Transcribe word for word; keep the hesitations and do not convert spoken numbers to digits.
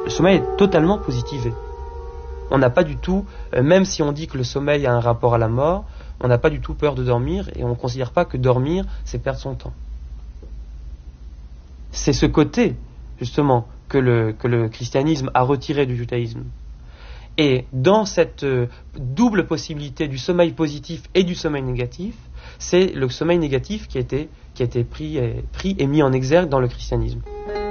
le sommeil est totalement positivé. On n'a pas du tout, euh, même si on dit que le sommeil a un rapport à la mort, on n'a pas du tout peur de dormir et on ne considère pas que dormir, c'est perdre son temps. C'est ce côté, justement, que le, que le christianisme a retiré du judaïsme. Et dans cette euh, double possibilité du sommeil positif et du sommeil négatif, c'est le sommeil négatif qui a été, qui a été pris, et, pris et mis en exergue dans le christianisme.